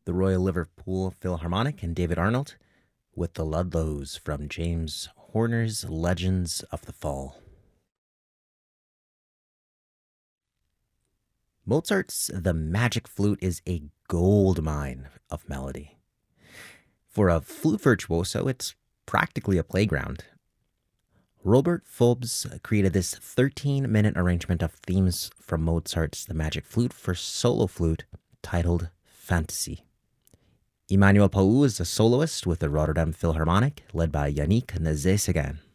the Royal Liverpool Philharmonic and David Arnold with the Ludlows from James Horner's Legends of the Fall. Mozart's The Magic Flute is a gold mine of melody. For a flute virtuoso, it's practically a playground. Robert Fulbs created this 13-minute arrangement of themes from Mozart's The Magic Flute for solo flute titled Fantasy. Emmanuel Paou is a soloist with the Rotterdam Philharmonic, led by Yannick Nézet-Séguin.